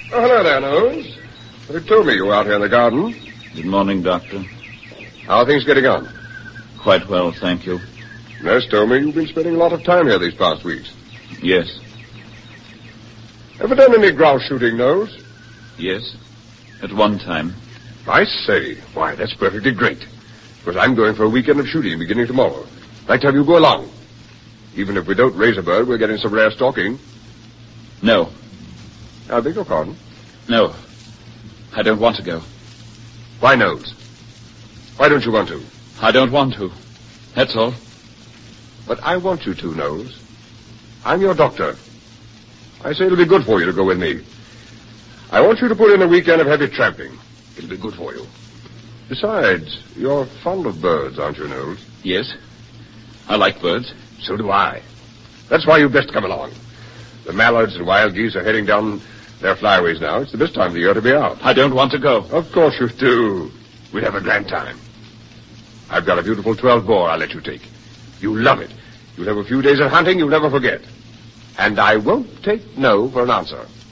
Oh, hello there, Nose. They told me you were out here in the garden. Good morning, Doctor. How are things getting on? Quite well, thank you. Nurse told me you've been spending a lot of time here these past weeks. Yes. Ever done any grouse shooting, Nose? Yes. At one time. I say. Why, that's perfectly great. Because I'm going for a weekend of shooting beginning tomorrow. I'd like to have you go along. Even if we don't raise a bird, we're getting some rare stalking. No. I beg your pardon? No. I don't want to go. Why, Nose? Why don't you want to? I don't want to. That's all. But I want you to, Nose. I'm your doctor. I say it'll be good for you to go with me. I want you to put in a weekend of heavy tramping. It'll be good for you. Besides, you're fond of birds, aren't you, Nose? Yes. I like birds. So do I. That's why you best come along. The mallards and wild geese are heading down their flyaways now. It's the best time of the year to be out. I don't want to go. Of course you do. We'll have a grand time. I've got a beautiful 12-bore I'll let you take. You'll love it. You'll have a few days of hunting you'll never forget. And I won't take no for an answer.